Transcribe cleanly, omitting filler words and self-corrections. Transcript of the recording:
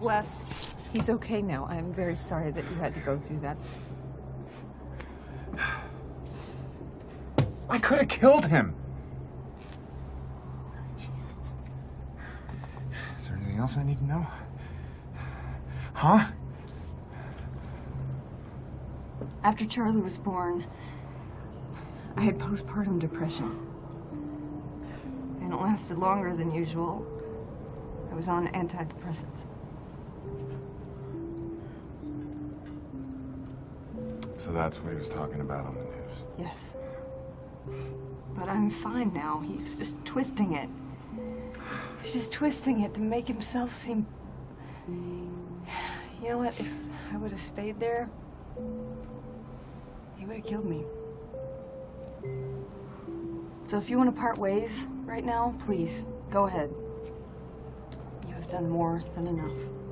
Wes, he's okay now. I'm very sorry that you had to go through that. I could have killed him. Jesus. Is there anything else I need to know? Huh? After Charlie was born, I had postpartum depression. And it lasted longer than usual. I was on antidepressants. So that's what he was talking about on the news. Yes. But I'm fine now. He was just twisting it. He was just twisting it to make himself seem... You know what? If I would have stayed there, he would have killed me. So if you want to part ways right now, please, go ahead. You have done more than enough.